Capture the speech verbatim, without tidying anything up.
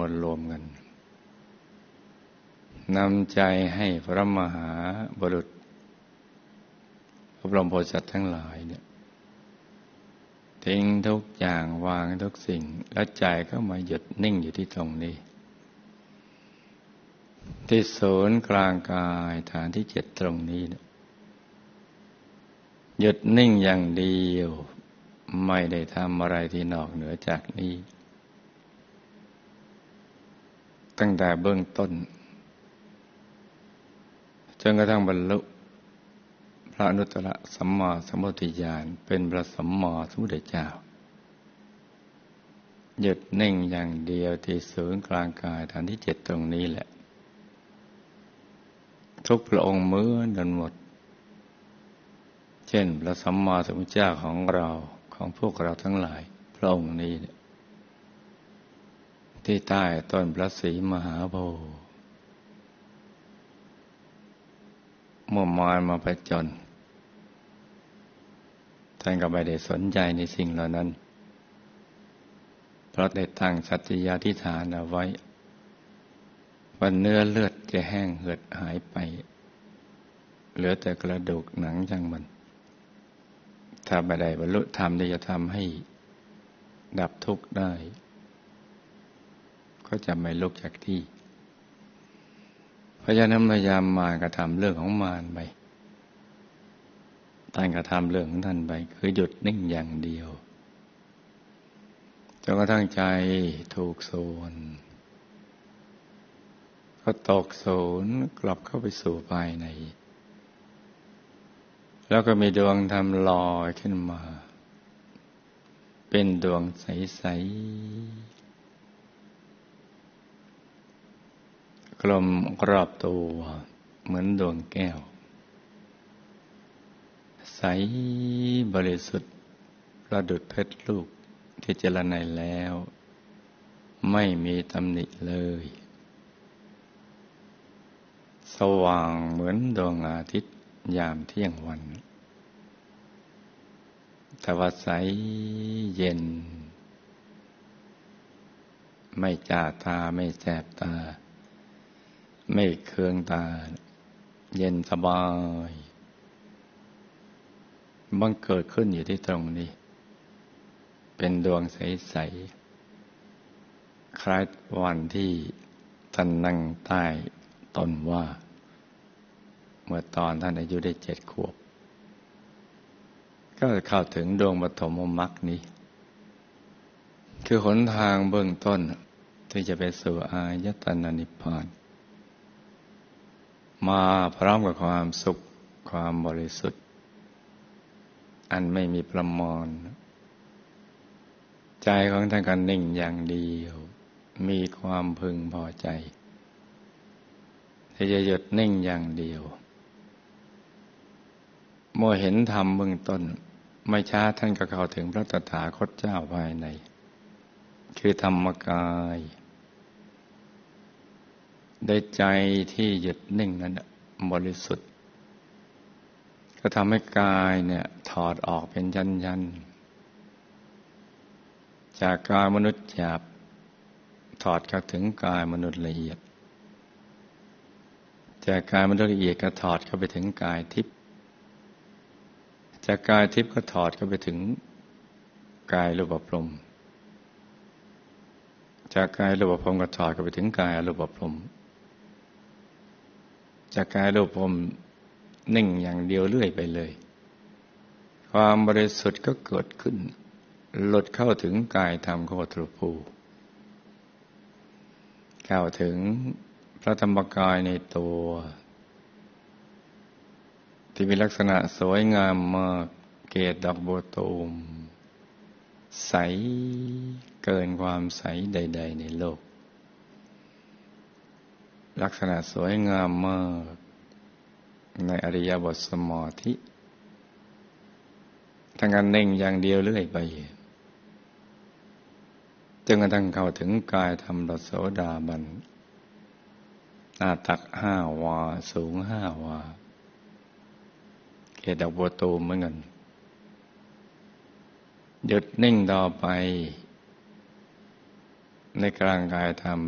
ลรวมกันนำใจให้พระมหาบุรุษพระบรมโพธิสัตว์ทั้งหลายเนี่ยทิ้งทุกอย่างวางทุกสิ่งและใจก็มาหยุดนิ่งอยู่ที่ตรงนี้ที่ศูนย์กลางกายฐานที่เจ็ดตรงนี้เนี่ยหยุดนิ่งอย่างเดียวไม่ได้ทำอะไรที่นอกเหนือจากนี้ตั้งแต่เบื้องต้นจนกระทั่งบรรลุพระอนุตตรสัมมาสัมโพธิญาณเป็นพระสัมมาสัมพุทธเจ้าหยุดนิ่งอย่างเดียวที่ศูนย์กลางกายฐานที่เจ็ดตรงนี้แหละทุกพระองค์เหมือนกันหมดเช่นพระสัมมาสัมพุทธเจ้าของเราของพวกเราทั้งหลายพระองค์นี้ที่ใต้ต้นพระศรีมหาโพธิ์เมื่อมารมาผจญท่านก็ไม่ได้สนใจในสิ่งเหล่านั้นเพราะได้ตั้งสัจจยาธิฐานเอาไว้ว่าเนื้อเลือดจะแห้งเหือดหายไปเหลือแต่กระดูกหนังจังมันถ้าไม่ได้บรรลุธรรมที่จะทำให้ดับทุกข์ได้ก็จะไม่ลุกจากที่เพราะฉะนั้นพยายามมารกระทำเรื่องของมารไปท่านกระทำเรื่องของท่านไปคือหยุดนิ่งอย่างเดียวจนกระทั่งใจถูกโซนก็ตกโซนกลับเข้าไปสู่ภายในแล้วก็มีดวงธรรมลอยขึ้นมาเป็นดวงใสๆกลมรอบตัวเหมือนดวงแก้วใสบริสุทธิ์ประดุจเพชรลูกที่เจรไนแล้วไม่มีตำหนิเลยสว่างเหมือนดวงอาทิตย์ยามเที่ยงวันแต่ว่าใสเย็นไม่จ้าตาไม่แสบตาไม่เคืองตาเย็นสบายบังเกิดขึ้นอยู่ที่ตรงนี้เป็นดวงใสๆคล้ายวันที่ท่านนั่งใต้ต้นว่าเมื่อตอนท่านอายุได้เจ็ดขวบก็เข้าถึงดวงปฐมมรรคนี้คือหนทางเบื้องต้นที่จะไปสู่อายตนะนิพพานมาพร้อมกับความสุขความบริสุทธิ์อันไม่มีประมาณใจของท่านก็นิ่งอย่างเดียวมีความพึงพอใจที่จะหยุดนิ่งอย่างเดียวเมื่อเห็นธรรมเบื้องต้นไม่ช้าท่านก็เข้าถึงพระตถาคตเจ้าภายในคือธรรมกายได้ใจที่หยุดนิ่งนั้นบริสุทธิ์ก็ทำให้กายเนี่ยถอดออกเป็นยันๆจากกายมนุษย์หยาบถอดเข้าถึงกายมนุษย์ละเอียดจากกายมนุษย์ละเอียดก็ถอดเข้าไปถึงกายทิพย์จากกายทิพย์ก็ถอดเข้าไปถึงกายรูปพรหมจากกายรูปพรหมก็ถอดเข้าไปถึงกายอรูปพรหมจากกายรูปพรหมนิ่งอย่างเดียวเรื่อยไปเลยความบริสุทธิ์ก็เกิดขึ้นหลุดเข้าถึงกายธรรมโคตรภูเข้าถึงพระธรรมกายในตัวที่มีลักษณะสวยงามมากเกศดอกบัวตูมใสเกินความใสใดๆในโลกลักษณะสวยงามมากในอริยบทสมาธิทั้งการนิ่งอย่างเดียวเรื่อยไปจนกระทั่งเข้าถึงกายธรรมโสดาบันหน้าตักห้าวาสูงห้าวาเกศดอกบัวตูมเหมือนกันหยุดนิ่งต่อไปในกลางกายธรรม